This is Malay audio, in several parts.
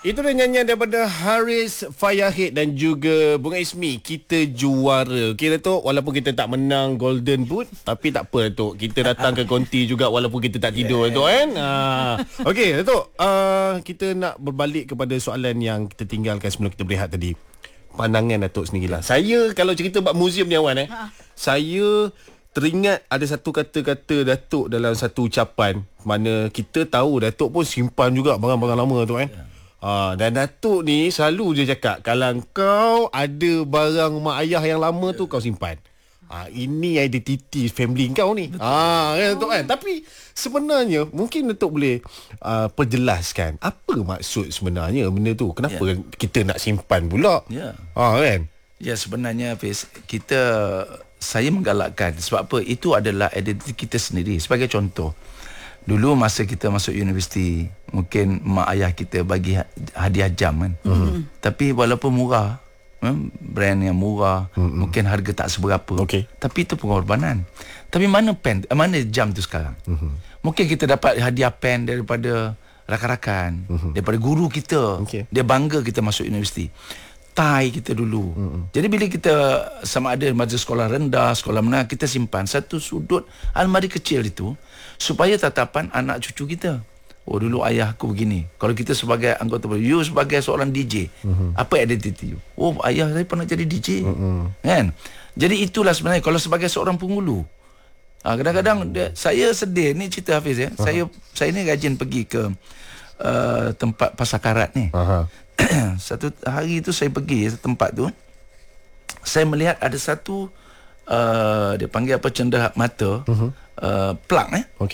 Itu dia nyanyian daripada Haris Fayahid dan juga Bunga Ismi. Kita juara. Okey Datuk, walaupun kita tak menang Golden Boot, tapi tak apa Datuk. Kita datang ke konti juga walaupun kita tak tidur Datuk kan. Okey Datuk, kita nak berbalik kepada soalan yang kita tinggalkan sebelum kita berehat tadi. Pandangan Datuk sendirilah. Saya kalau cerita bab muzium ni awal saya teringat ada satu kata-kata Datuk dalam satu ucapan, mana kita tahu Datuk pun simpan juga barang-barang lama tu kan. Dan Datuk ni selalu je cakap, kalau kau ada barang mak ayah yang lama tu kau simpan. Ini identiti family kau ni. Kan Datuk kan. Tapi sebenarnya mungkin Datuk boleh perjelaskan apa maksud sebenarnya benda tu. Kenapa kita nak simpan pula? Kan? Ya, sebenarnya Hafiz, saya menggalakkan sebab apa? Itu adalah identiti kita sendiri. Sebagai contoh, dulu masa kita masuk universiti, mungkin mak ayah kita bagi hadiah jam kan. Tapi walaupun murah, brand yang murah, mungkin harga tak seberapa, tapi itu pengorbanan. Tapi mana jam tu sekarang? Mungkin kita dapat hadiah pen daripada rakan-rakan, daripada guru kita. Dia bangga kita masuk universiti. Tai kita dulu. Jadi bila kita sama ada masa sekolah rendah, sekolah menengah, kita simpan satu sudut almari kecil itu supaya tatapan anak cucu kita. Oh, dulu ayah aku begini. Kalau kita sebagai anggota, you sebagai seorang DJ, apa identiti you? Oh, ayah saya pernah jadi DJ. Kan? Jadi itulah sebenarnya kalau sebagai seorang penghulu. Kadang-kadang saya sedih ni cerita Hafiz ya. Saya ni rajin pergi ke tempat pasar karat ni. Satu hari tu saya pergi tempat tu, saya melihat ada satu dia panggil apa, cenderak mata, plak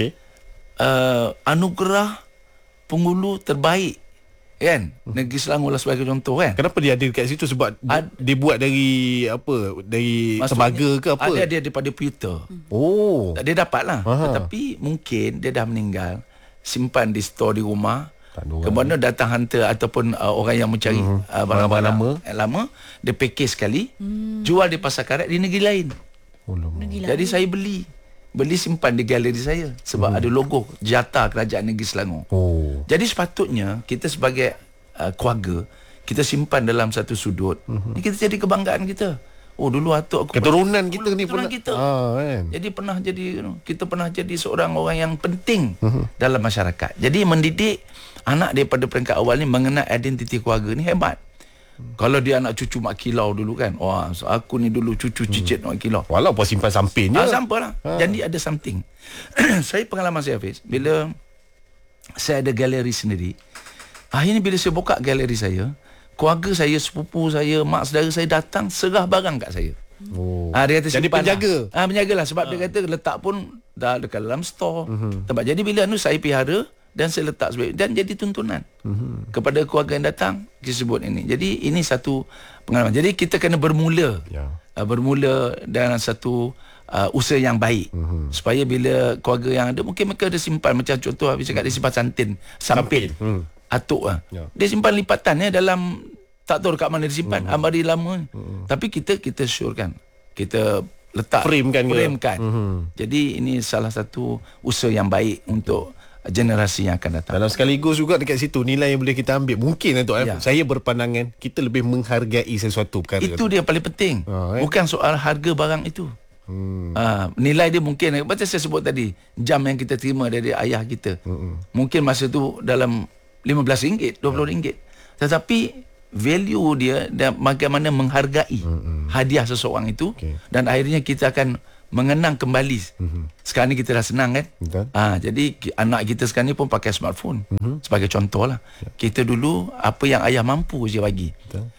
anugerah penghulu terbaik kan, Negeri Selangor lah sebagai contoh kan. Kenapa dia ada dekat situ? Sebab dia buat dari apa, dari tembaga ke apa? Ada dia daripada pewiter. Dia dapat lah. Tetapi mungkin dia dah meninggal, simpan di store di rumah. Kemudian datang hunter ataupun orang yang mencari barang-barang lama, dia package sekali, jual di pasar karat di negeri lain. Jadi saya beli simpan di galeri saya sebab ada logo jata Kerajaan Negeri Selangor. Jadi sepatutnya kita sebagai keluarga, kita simpan dalam satu sudut. Ini kita jadi kebanggaan kita. Oh, dulu atuk aku, keturunan kita ni pernah kita. Kan? Jadi kita pernah jadi seorang orang yang penting dalam masyarakat. Jadi mendidik anak daripada peringkat awal ni mengenal identiti keluarga ni hebat. Kalau dia anak cucu Mak Kilau dulu kan, wah, aku ni dulu cucu cicit Mak Kilau. Walaupun simpan samping je. Sampah lah. Jadi ada something. Saya pengalaman saya Hafiz, bila saya ada galeri sendiri, akhirnya bila saya buka galeri saya, keluarga saya, sepupu saya, mak saudara saya datang serah barang kat saya. Dia kata jadi penjaga lah. Penjaga lah. Sebab dia kata letak pun dah dekat dalam store. Tempat. Jadi bila saya pelihara dan saya letak sebagai, dan jadi tuntunan kepada keluarga yang datang, kita sebut ini. Jadi ini satu pengalaman. Jadi kita kena bermula bermula dalam satu usaha yang baik, supaya bila keluarga yang ada, mungkin mereka ada simpan, macam contoh habis cakap dia simpan sampin atuk lah. Dia simpan lipatan dalam, tak tahu dekat mana dia simpan, almari lama. Tapi kita syorkan, kita letak, framekan. Jadi ini salah satu usaha yang baik untuk generasi yang akan datang. Dalam sekaligus juga dekat situ nilai yang boleh kita ambil. Mungkin saya berpandangan kita lebih menghargai sesuatu perkara. Itu dia paling penting. Bukan soal harga barang itu. Nilai dia mungkin, macam saya sebut tadi, jam yang kita terima dari ayah kita, mungkin masa tu dalam RM15, RM20. Tetapi value dia dan bagaimana menghargai hadiah seseorang itu, dan akhirnya kita akan mengenang kembali. Sekarang ni kita dah senang kan. Jadi anak kita sekarang ni pun pakai smartphone. Sebagai contoh lah. Kita dulu apa yang ayah mampu je bagi.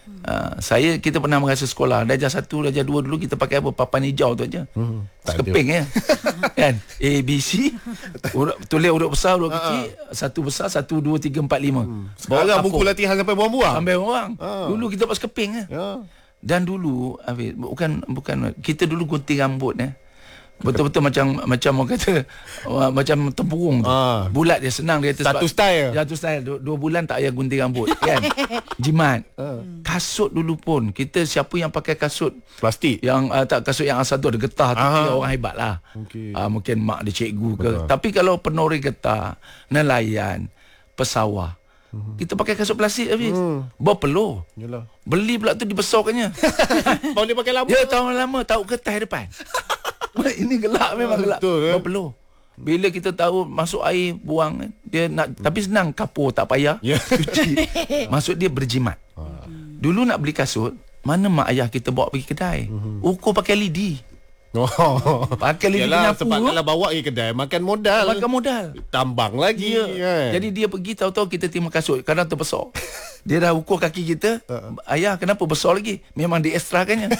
Kita pernah merasa sekolah darjah 1, darjah 2 dulu kita pakai apa, papan hijau tu aja. Sekeping ya. Kan? A, B, C. Tulis huruf besar, huruf kecil, satu besar, 1, 2, 3, 4, 5. Sekarang buku latihan sampai buang-buang. Dulu kita pakai sekeping ya. Dan dulu bukan kita dulu gunting rambut betul-betul macam orang kata macam tempurung tu. Bulat dia, senang dia kata, satu style 2 bulan tak payah gunting rambut kan. Jimat. Kasut dulu pun kita, siapa yang pakai kasut plastik yang tak kasut yang asal tu ada getah tu, dia orang hebat lah. Mungkin mak dia cikgu ke. Betul. Tapi kalau penori getah, nelayan, pesawah, Kita pakai kasut plastik habis. Bawa peluh. Yalah. Beli pula tu dibesarkannya. Boleh pakai lama. Dia tahun lama tahu kertas depan. Ini gelap memang gelap. Betul, Bawa peluh. Bila kita tahu masuk air buang, dia nak tapi senang kapur tak payah. Ya. Cuci. Maksud dia berjimat. Dulu nak beli kasut, mana mak ayah kita bawa pergi kedai. Ukur pakai lidi. Oh. Pakai lidi Yalah, penyapu. sebab kalau bawa pergi kedai makan modal. Makan modal. Tambang lagi. Kan? Jadi dia pergi tahu-tahu kita terima kasut kadang terbesar. Dia dah ukur kaki kita. Ayah kenapa besar lagi? Memang diekstrakannya.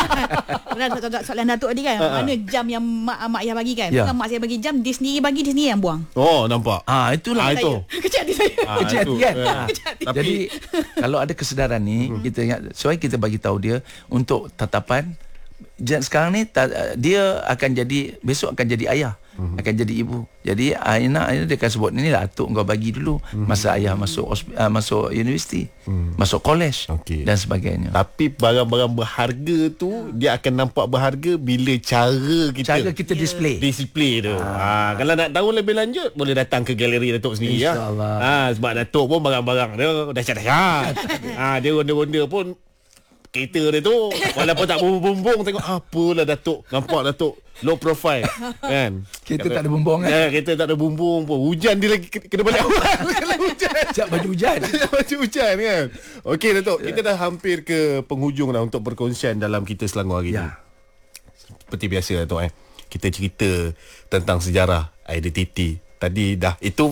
Soalan Datuk tadi kan, mana jam yang mak ayah bagi kan? Ya. Bukan mak saya bagi jam, dia sendiri bagi, dia sendiri yang buang. Oh, nampak. Itulah. Itu. Kecil hati saya. Kecil hati itu. kan. Kecil hati. Jadi kalau ada kesedaran ni, kita ingat, supaya kita bagi tahu dia untuk tatapan. Sekarang ni dia akan jadi, besok akan jadi ayah, akan jadi ibu. Jadi Aina dia akan sebut, ni lah atuk kau bagi dulu masa ayah masuk universiti, masuk college, dan sebagainya. Tapi barang-barang berharga tu dia akan nampak berharga bila cara kita display. Display tu. Kalau nak tahu lebih lanjut boleh datang ke galeri Datuk sendiri ya. InsyaAllah. Sebab Datuk pun barang-barang dia dahsyat-dahsyat. Dia ronda-ronda pun kereta dia tu walaupun tak bumbung-bumbung, tengok apalah Datuk, nampak Datuk low profile kan. Kita tak ada bumbung kan. Kita tak ada bumbung pun. Hujan dia lagi kena balik awal kalau hujan. Siap baju hujan. Baju hujan kan. Okey Datuk, kita dah hampir ke penghujung dah untuk perkongsian dalam Kita Selangor hari ni. Seperti biasa Datuk kita cerita tentang sejarah identiti. Tadi dah itu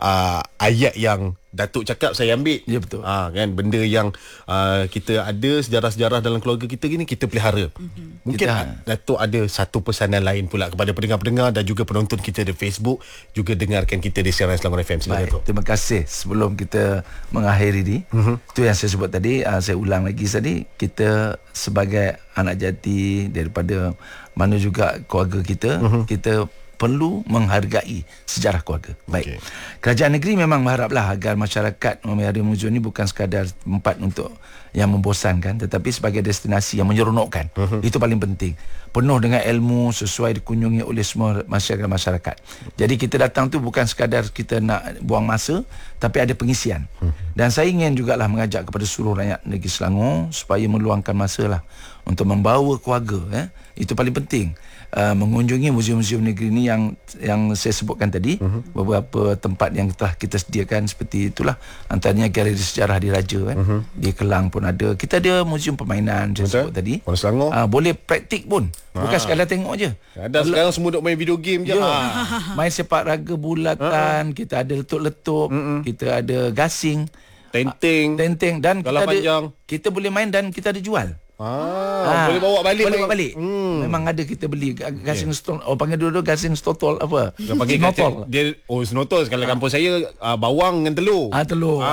ayat yang Datuk cakap saya ambil. Ya betul. Kan benda yang kita ada sejarah-sejarah dalam keluarga kita gini kita pelihara. Mungkin Datuk ada satu pesanan lain pula kepada pendengar-pendengar dan juga penonton kita di Facebook, juga dengarkan kita di siaran Selangor FM. Silakan Datuk. Terima kasih. Sebelum kita mengakhiri ni, itu yang saya sebut tadi, saya ulang lagi tadi, kita sebagai anak jati daripada mana juga keluarga kita, kita perlu menghargai sejarah keluarga. Baik. Kerajaan negeri memang berharaplah agar masyarakat memelihara muzium ini bukan sekadar tempat untuk yang membosankan, tetapi sebagai destinasi yang menyeronokkan. Itu paling penting. Penuh dengan ilmu, sesuai dikunjungi oleh semua masyarakat. Jadi kita datang tu bukan sekadar kita nak buang masa, tapi ada pengisian. Dan saya ingin jugalah mengajak kepada seluruh rakyat negeri Selangor supaya meluangkan masa lah untuk membawa keluarga. Itu paling penting. Mengunjungi muzium-muzium negeri ni yang saya sebutkan tadi, beberapa tempat yang telah kita sediakan seperti itulah, antaranya galeri sejarah Diraja kan. Di Kelang pun ada. Kita ada muzium permainan saya sebut tadi. Boleh praktik pun, bukan sekadar tengok je. Ada sekarang semua duk main video game je. Main sepak raga bulatan, kita ada letup-letup, kita ada gasing, tenteng dan kita boleh main dan kita ada jual. Boleh bawa balik. Memang ada kita beli gasing stone. Panggil dulu gasing stotol apa? Panggil snotol. Dia snotol kalau kampung saya bawang dengan telur. Telur.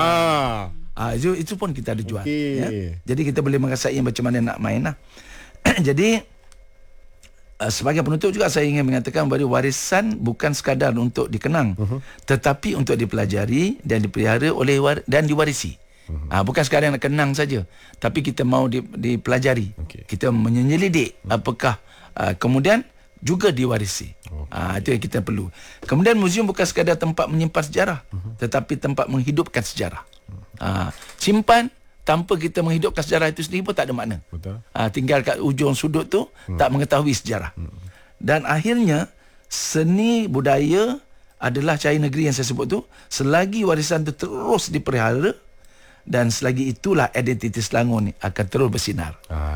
Itu pun kita ada jual. Ya? Jadi kita boleh merasai macam mana nak main lah. Jadi sebagai penutup juga saya ingin mengatakan bahawa warisan bukan sekadar untuk dikenang, tetapi untuk dipelajari dan dipelihara dan diwarisi. Bukan sekadar nak kenang saja, tapi kita mau dipelajari. Kita menyelidik apakah kemudian juga diwarisi. Itu yang kita perlu. Kemudian muzium bukan sekadar tempat menyimpan sejarah, tetapi tempat menghidupkan sejarah. Simpan tanpa kita menghidupkan sejarah itu sendiri pun tak ada makna. Tinggal kat ujung sudut tu tak mengetahui sejarah. Dan akhirnya seni budaya adalah cahaya negeri yang saya sebut tu. Selagi warisan tu terus dipelihara, dan selagi itulah identiti Selangor ni akan terus bersinar.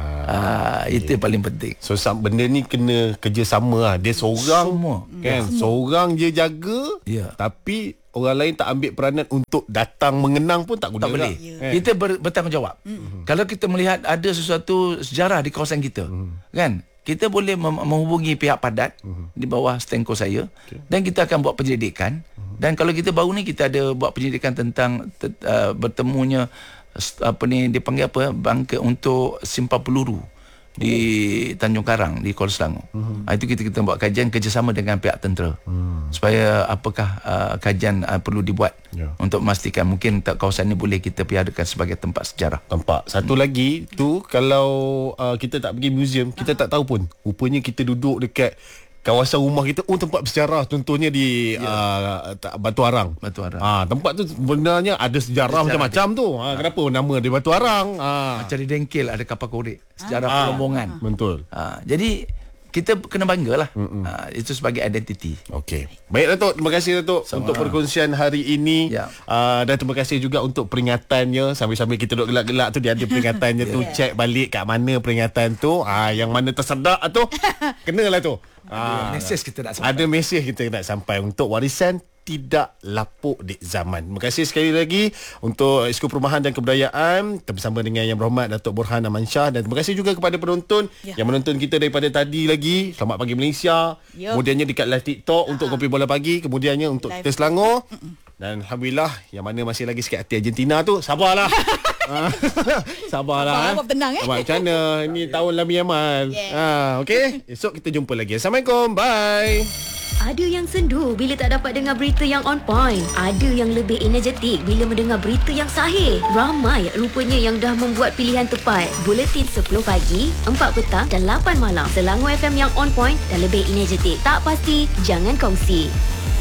Itu yang paling penting. So benda ni kena kerjasama lah. Dia seorang semua, kan, seorang je jaga, tapi orang lain tak ambil peranan untuk datang mengenang pun tak guna. Tak boleh. Kita bertanggungjawab. Kalau kita melihat ada sesuatu sejarah di kawasan kita, kan, kita boleh menghubungi pihak padat di bawah stenko saya, dan kita akan buat penyelidikan. Dan kalau kita baru ni kita ada buat penyelidikan tentang bertemunya dipanggil apa, bangka untuk simpan peluru di Tanjung Karang di Kuala Selangor. Itu kita buat kajian kerjasama dengan pihak tentera, supaya apakah kajian perlu dibuat untuk memastikan mungkin kawasan ini boleh kita piadakan sebagai tempat sejarah. Nampak. Satu lagi tu, kalau kita tak pergi muzium, kita tak tahu pun rupanya kita duduk dekat kawasan rumah kita tempat bersejarah, contohnya di Batu Arang. Tempat tu sebenarnya ada sejarah macam-macam tu. Kenapa nama dia Batu Arang? Macam di Dengkil ada kapal korek, sejarah perombongan. Betul. Jadi kita kena banggalah. Itu sebagai identiti. Okey. Baik Datuk, terima kasih Datuk untuk perkongsian hari ini. Dan terima kasih juga untuk peringatannya. Sambil-sambil kita duduk gelak-gelak tu, dia ada peringatannya tu. Check balik kat mana peringatan tu. Yang mana tersedak tu, kenalah tu. Mesej kita nak sampai. Ada mesej kita nak sampai untuk warisan tidak lapuk di zaman. Terima kasih sekali lagi untuk Exco Perumahan dan Kebudayaan bersama dengan Yang Berhormat Datuk Borhan Amansyah, dan terima kasih juga kepada penonton yang menonton kita daripada tadi lagi. Selamat Pagi Malaysia. Kemudiannya dekat live TikTok untuk Kopi Bola Pagi, kemudiannya untuk live kita Selangor. Dan alhamdulillah yang mana masih lagi sikit hati Argentina tu, sabarlah. Sabarlah. Tenang Macam mana ini tahun Lamine Yamal. Okey, esok kita jumpa lagi. Assalamualaikum. Bye. Ada yang sendu bila tak dapat dengar berita yang on point. Ada yang lebih energetik bila mendengar berita yang sahih. Ramai rupanya yang dah membuat pilihan tepat. Buletin 10 pagi, 4 petang dan 8 malam. Selangor FM yang on point dan lebih energetik. Tak pasti, jangan kongsi.